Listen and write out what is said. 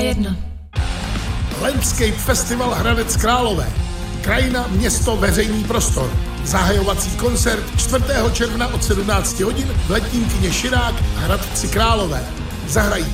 jedno. Landscape Festival Hradec Králové. Krajina, město, veřejný prostor. Zahajovací koncert 4. června od 17 hodin v letním kině Širák Hradci Králové. Zahrají